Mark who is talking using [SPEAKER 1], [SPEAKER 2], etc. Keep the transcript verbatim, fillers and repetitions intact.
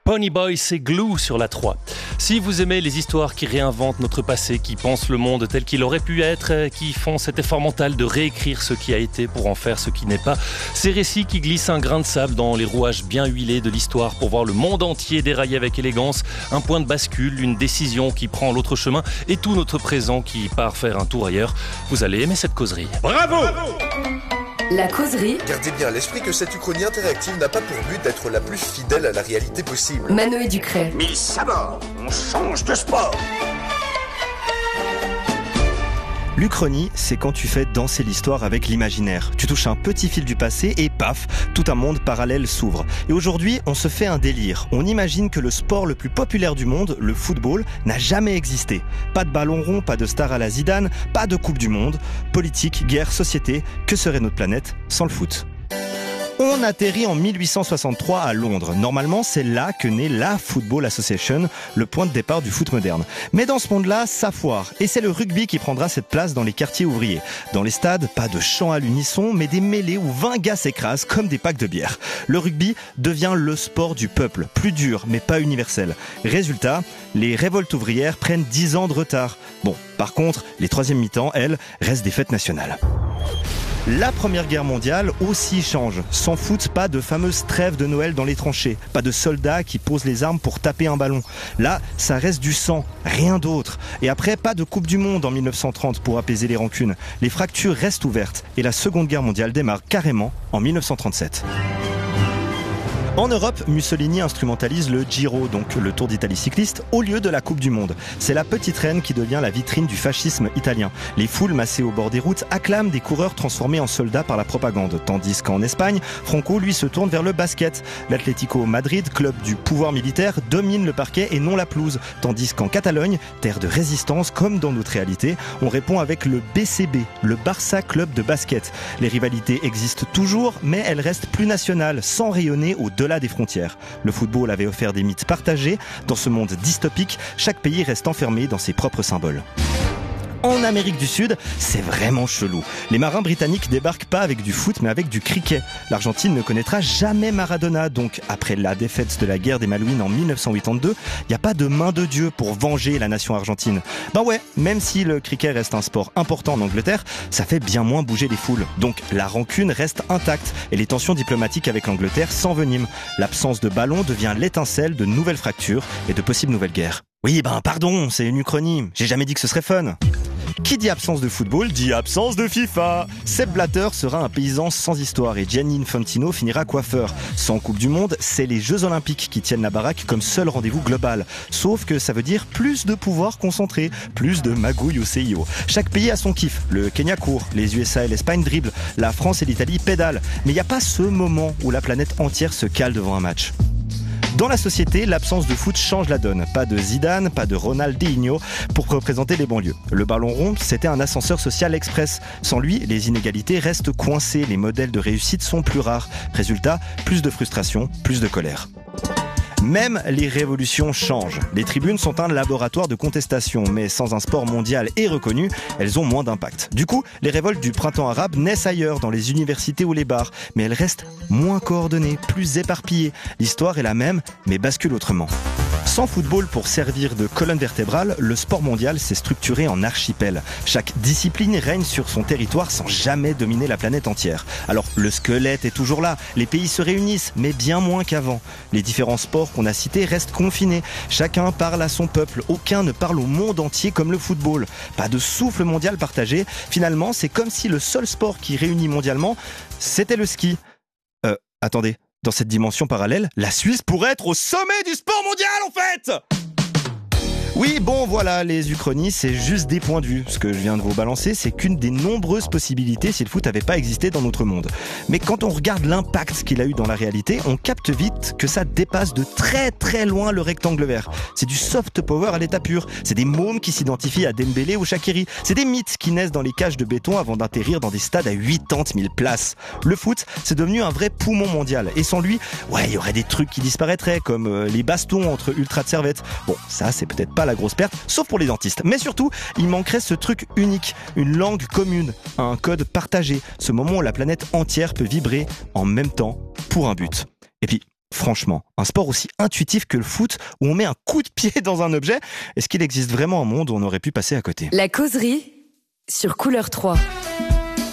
[SPEAKER 1] Ponyboy, c'est Glue sur la trois. Si vous aimez les histoires qui réinventent notre passé, qui pensent le monde tel qu'il aurait pu être, qui font cet effort mental de réécrire ce qui a été pour en faire ce qui n'est pas, ces récits qui glissent un grain de sable dans les rouages bien huilés de l'histoire pour voir le monde entier dérailler avec élégance, un point de bascule, une décision qui prend l'autre chemin et tout notre présent qui part faire un tour ailleurs, vous allez aimer cette causerie.
[SPEAKER 2] Bravo!
[SPEAKER 3] La causerie.
[SPEAKER 4] Gardez bien à l'esprit que cette uchronie interactive n'a pas pour but d'être la plus fidèle à la réalité possible.
[SPEAKER 3] Manoé Ducret.
[SPEAKER 2] Miss Sabord, on change de sport.
[SPEAKER 5] L'Uchronie, c'est quand tu fais danser l'histoire avec l'imaginaire. Tu touches un petit fil du passé et paf, tout un monde parallèle s'ouvre. Et aujourd'hui, on se fait un délire. On imagine que le sport le plus populaire du monde, le football, n'a jamais existé. Pas de ballon rond, pas de star à la Zidane, pas de Coupe du Monde. Politique, guerre, société, que serait notre planète sans le foot ? On atterrit en mille huit cent soixante-trois à Londres. Normalement, c'est là que naît la Football Association, le point de départ du foot moderne. Mais dans ce monde-là, ça foire. Et c'est le rugby qui prendra cette place dans les quartiers ouvriers. Dans les stades, pas de chants à l'unisson, mais des mêlées où vingt gars s'écrasent comme des packs de bière. Le rugby devient le sport du peuple, plus dur, mais pas universel. Résultat, les révoltes ouvrières prennent dix ans de retard. Bon, par contre, les troisième mi-temps, elles, restent des fêtes nationales. La Première Guerre mondiale aussi change. Sans foot, pas de fameuse trêve de Noël dans les tranchées. Pas de soldats qui posent les armes pour taper un ballon. Là, ça reste du sang, rien d'autre. Et après, pas de Coupe du Monde en mille neuf cent trente pour apaiser les rancunes. Les fractures restent ouvertes et la Seconde Guerre mondiale démarre carrément en mille neuf cent trente-sept. En Europe, Mussolini instrumentalise le Giro, donc le Tour d'Italie cycliste, au lieu de la Coupe du Monde. C'est la petite reine qui devient la vitrine du fascisme italien. Les foules massées au bord des routes acclament des coureurs transformés en soldats par la propagande. Tandis qu'en Espagne, Franco, lui, se tourne vers le basket. L'Atlético Madrid, club du pouvoir militaire, domine le parquet et non la pelouse. Tandis qu'en Catalogne, terre de résistance comme dans notre réalité, on répond avec le B C B, le Barça Club de basket. Les rivalités existent toujours, mais elles restent plus nationales, sans rayonner au-delà des frontières. Le football avait offert des mythes partagés. Dans ce monde dystopique, chaque pays reste enfermé dans ses propres symboles. En Amérique du Sud, c'est vraiment chelou. Les marins britanniques débarquent pas avec du foot, mais avec du cricket. L'Argentine ne connaîtra jamais Maradona, donc après la défaite de la guerre des Malouines en mille neuf cent quatre-vingt-deux, il n'y a pas de main de Dieu pour venger la nation argentine. Ben ouais, même si le cricket reste un sport important en Angleterre, ça fait bien moins bouger les foules. Donc la rancune reste intacte et les tensions diplomatiques avec l'Angleterre s'enveniment. L'absence de ballon devient l'étincelle de nouvelles fractures et de possibles nouvelles guerres. Oui, ben pardon, c'est une uchronie. J'ai jamais dit que ce serait fun. Qui dit absence de football dit absence de FIFA. Sepp Blatter sera un paysan sans histoire et Gianni Infantino finira coiffeur. Sans Coupe du Monde, c'est les Jeux Olympiques qui tiennent la baraque comme seul rendez-vous global. Sauf que ça veut dire plus de pouvoir concentré, plus de magouille au C I O. Chaque pays a son kiff. Le Kenya court, les U S A et l'Espagne dribblent, la France et l'Italie pédalent. Mais il n'y a pas ce moment où la planète entière se cale devant un match. Dans la société, l'absence de foot change la donne. Pas de Zidane, pas de Ronaldinho pour représenter les banlieues. Le ballon rond, c'était un ascenseur social express. Sans lui, les inégalités restent coincées, les modèles de réussite sont plus rares. Résultat, plus de frustration, plus de colère. Même les révolutions changent. Les tribunes sont un laboratoire de contestation, mais sans un sport mondial et reconnu, elles ont moins d'impact. Du coup, les révoltes du printemps arabe naissent ailleurs, dans les universités ou les bars, mais elles restent moins coordonnées, plus éparpillées. L'histoire est la même, mais bascule autrement. Sans football pour servir de colonne vertébrale, le sport mondial s'est structuré en archipel. Chaque discipline règne sur son territoire sans jamais dominer la planète entière. Alors le squelette est toujours là, les pays se réunissent, mais bien moins qu'avant. Les différents sports qu'on a cités restent confinés. Chacun parle à son peuple, aucun ne parle au monde entier comme le football. Pas de souffle mondial partagé. Finalement, c'est comme si le seul sport qui réunit mondialement, c'était le ski. Euh, attendez. Dans cette dimension parallèle, la Suisse pourrait être au sommet du sport mondial en fait! Oui, bon, voilà, les uchronies, c'est juste des points de vue. Ce que je viens de vous balancer, c'est qu'une des nombreuses possibilités si le foot n'avait pas existé dans notre monde. Mais quand on regarde l'impact qu'il a eu dans la réalité, on capte vite que ça dépasse de très très loin le rectangle vert. C'est du soft power à l'état pur. C'est des mômes qui s'identifient à Dembélé ou Shaqiri. C'est des mythes qui naissent dans les cages de béton avant d'atterrir dans des stades à quatre-vingt-dix mille places. Le foot, c'est devenu un vrai poumon mondial. Et sans lui, ouais, il y aurait des trucs qui disparaîtraient, comme euh, les bastons entre ultra de servettes. Bon, ça, c'est peut-être pas la grosse perte, sauf pour les dentistes. Mais surtout, il manquerait ce truc unique, une langue commune, un code partagé, ce moment où la planète entière peut vibrer en même temps pour un but. Et puis, Franchement, un sport aussi intuitif que le foot où on met un coup de pied dans un objet, est-ce qu'il existe vraiment un monde où on aurait pu passer à côté ?
[SPEAKER 3] La causerie sur Couleur trois.